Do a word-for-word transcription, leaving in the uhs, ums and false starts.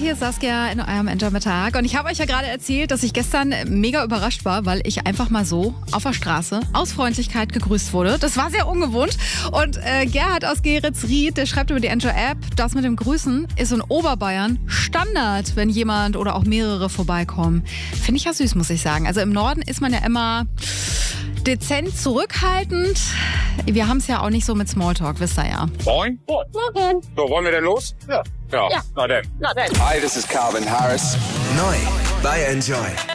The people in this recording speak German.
hier ist Saskia in eurem Enjoy-Mittag. Und ich habe euch ja gerade erzählt, dass ich gestern mega überrascht war, weil ich einfach mal so auf der Straße aus Freundlichkeit gegrüßt wurde. Das war sehr ungewohnt. Und äh, Gerhard aus Geretsried, der schreibt über die Enjoy-App, das mit dem Grüßen ist in Oberbayern Standard, wenn jemand oder auch mehrere vorbeikommen. Finde ich ja süß, muss ich sagen. Also im Norden ist man ja immer dezent zurückhaltend. Wir haben es ja auch nicht so mit Smalltalk, wisst ihr ja. Moin. Morgen. So, wollen wir denn los? Ja. Ja, Ja. na denn. Na dann. Hi, this is Calvin Harris. Neu bei Enjoy.